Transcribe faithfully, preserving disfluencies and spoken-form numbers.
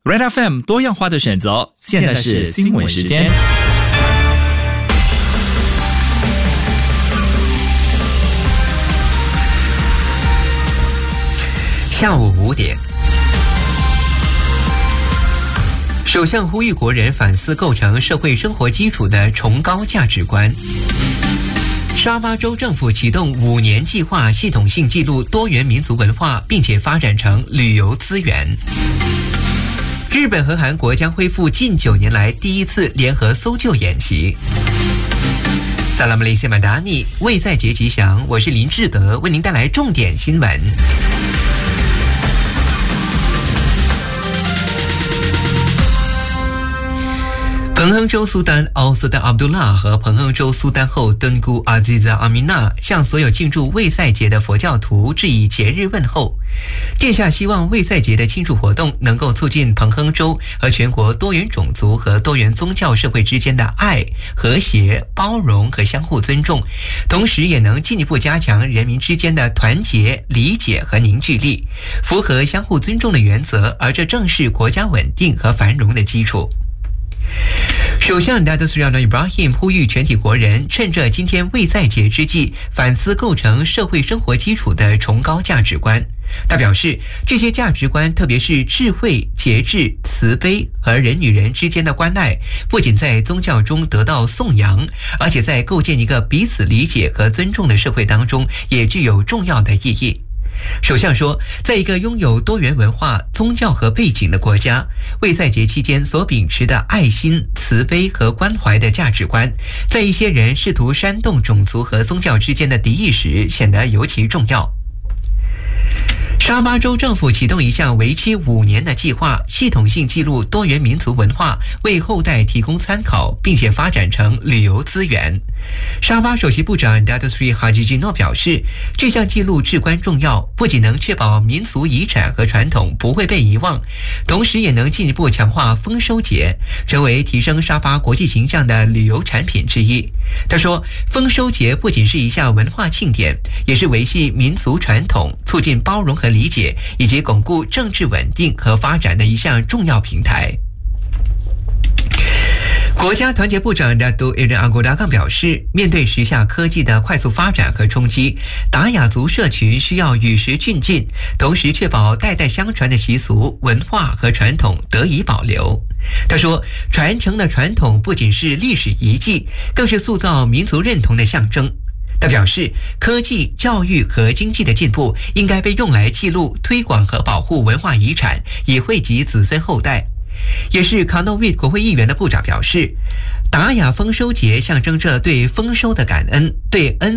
Red F M 多样化的选择，现在是新闻时间。 下午五点，首相呼吁国人反思构成社会生活基础的崇高价值观。沙巴州政府启动五年计划，系统性记录多元民族文化，并且发展成旅游资源。日本和韩国将恢复近九年来第一次联合搜救演习。萨拉姆雷塞曼达尼，卫赛节吉祥，我是林志德，为您带来重点新闻。彭亨州苏丹奥苏丹阿卜杜拉和彭亨州苏丹后敦姑阿兹扎阿米娜向所有庆祝卫赛节的佛教徒致以节日问候。殿下希望卫赛节的庆祝活动能够促进彭亨州和全国多元种族和多元宗教社会之间的爱、和谐、包容和相互尊重，同时也能进一步加强人民之间的团结、理解和凝聚力，符合相互尊重的原则，而这正是国家稳定和繁荣的基础。首相纳德斯里亚诺伊布拉希姆呼吁全体国人趁着今天卫赛节之际，反思构成社会生活基础的崇高价值观。他表示，这些价值观，特别是智慧、节制、慈悲和人与人之间的关爱，不仅在宗教中得到颂扬，而且在构建一个彼此理解和尊重的社会当中，也具有重要的意义。首相说，在一个拥有多元文化、宗教和背景的国家，卫赛节期间所秉持的爱心、慈悲和关怀的价值观，在一些人试图煽动种族和宗教之间的敌意时，显得尤其重要。沙巴州政府启动一项为期五年的计划，系统性记录多元民族文化，为后代提供参考，并且发展成旅游资源。沙巴首席部长 Dato Sri Haji Gino 表示，这项记录至关重要，不仅能确保民俗遗产和传统不会被遗忘，同时也能进一步强化丰收节，成为提升沙巴国际形象的旅游产品之一。他说，丰收节不仅是一项文化庆典，也是维系民族传统、促进包容和理解，以及巩固政治稳定和发展的一项重要平台。国家团结部长达杜伊仁阿古达刚表示，面对时下科技的快速发展和冲击，达雅族社群需要与时俱进，同时确保代代相传的习俗、文化和传统得以保留。他说，传承的传统不仅是历史遗迹，更是塑造民族认同的象征。他表示，科技、教育和经济的进步应该被用来记录、推广和保护文化遗产，以惠及子孙后代。也是卡诺维国会议员的部长表示，达雅丰收节象征着对丰收的感恩，对恩